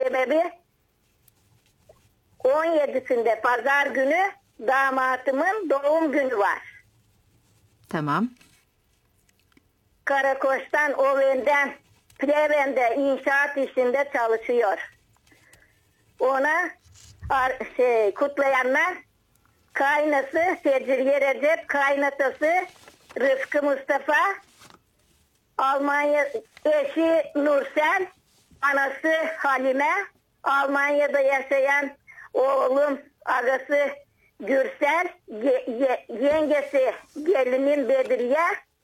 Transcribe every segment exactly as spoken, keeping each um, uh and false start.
sebebi on yedisinde pazar günü damatımın doğum günü var. Tamam. Karakoç'tan, Oven'den, Pleven'de inşaat işinde çalışıyor. Ona şey, kutlayanlar kaynası Secriye Recep, kaynatası Rıfkı Mustafa, Almanya eşi Nursel, anası Halime, Almanya'da yaşayan oğlum agası Gürsel, ye, ye, yengesi gelinim Bedriye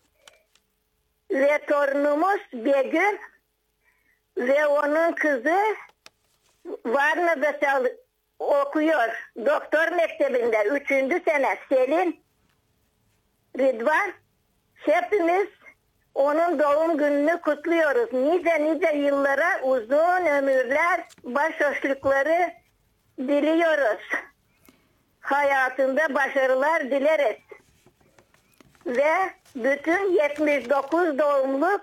ve torunumuz Begüm ve onun kızı Varna'da çal okuyor. Doktor mektebinde üçüncü sene Selin, Rıdvan. Hepimiz onun doğum gününü kutluyoruz. Nice nice yıllara uzun ömürler, başhoşlukları diliyoruz. Hayatında başarılar dileriz. Ve bütün yetmiş dokuz doğumlu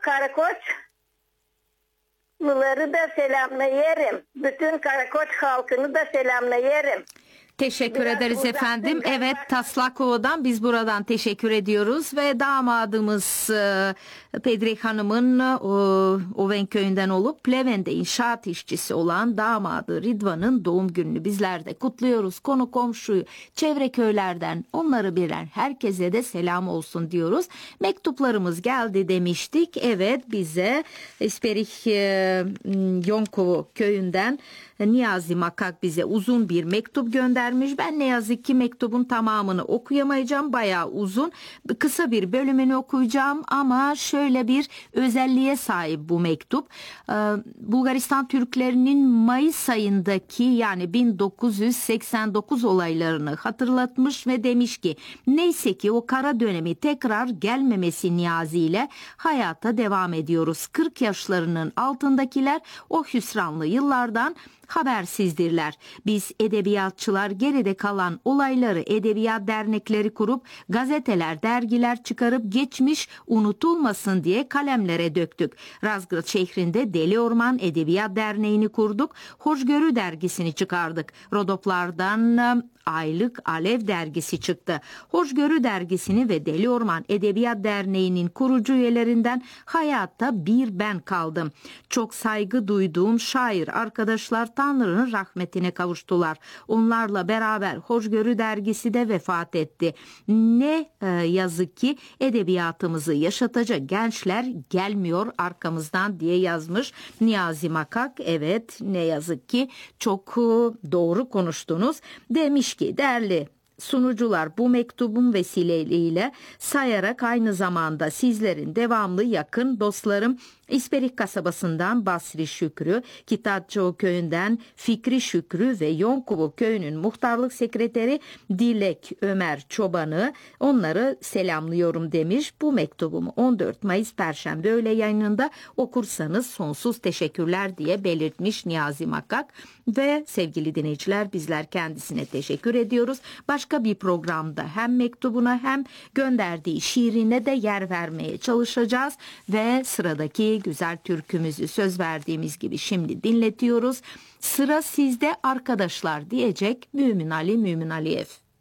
Karakoçluları da selamlayarım. Bütün Karakoç halkını da selamlayarım. Teşekkür Biraz ederiz efendim. uzattın Evet, galiba. Taslakova'dan biz buradan teşekkür ediyoruz ve damadımız e, Pedri Hanım'ın e, Oven köyünden olup Pleven'de inşaat işçisi olan damadı Ridvan'ın doğum gününü bizler de kutluyoruz. Konu komşuyu, çevre köylerden onları bilen herkese de selam olsun diyoruz. Mektuplarımız geldi demiştik. Evet, bize İsperih e, Yonkovo köyünden Niyazi Makak bize uzun bir mektup göndermiş. Ben ne yazık ki mektubun tamamını okuyamayacağım. Bayağı uzun. Kısa bir bölümünü okuyacağım ama şöyle bir özelliğe sahip bu mektup. Bulgaristan Türklerinin Mayıs ayındaki yani bin dokuz yüz seksen dokuz olaylarını hatırlatmış ve demiş ki neyse ki o kara dönemi tekrar gelmemesi niyazıyla hayata devam ediyoruz. kırk yaşlarının altındakiler o hüsranlı yıllardan habersizdirler. Biz edebiyatçılar geride kalan olayları edebiyat dernekleri kurup gazeteler, dergiler çıkarıp geçmiş unutulmasın diye kalemlere döktük. Razgrad şehrinde Deli Orman Edebiyat Derneği'ni kurduk. Hoşgörü dergisini çıkardık. Rodoplardan aylık Alev dergisi çıktı. Hoşgörü dergisini ve Deli Orman Edebiyat Derneği'nin kurucu üyelerinden hayatta bir ben kaldım. Çok saygı duyduğum şair arkadaşlar Tanrı'nın rahmetine kavuştular. Onlarla beraber Hoşgörü dergisi de vefat etti. Ne e, yazık ki edebiyatımızı yaşatacak gençler gelmiyor arkamızdan diye yazmış Niyazi Makak. Evet, ne yazık ki çok e, doğru konuştunuz. Demiş ki değerli sunucular, bu mektubun vesileyle sayarak aynı zamanda sizlerin devamlı yakın dostlarım İsperih kasabasından Basri Şükrü, Kitapçıoğlu köyünden Fikri Şükrü ve Yonkovo köyünün muhtarlık sekreteri Dilek Ömer Çoban'ı onları selamlıyorum demiş. Bu mektubumu on dört Mayıs Perşembe öğle yayınında okursanız sonsuz teşekkürler diye belirtmiş Niyazi Makak. Ve sevgili dinleyiciler, bizler kendisine teşekkür ediyoruz. Başka bir programda hem mektubuna hem gönderdiği şiirine de yer vermeye çalışacağız ve sıradaki güzel türkümüzü söz verdiğimiz gibi şimdi dinletiyoruz. Sıra sizde arkadaşlar diyecek Mümin Ali Mümin Aliyev.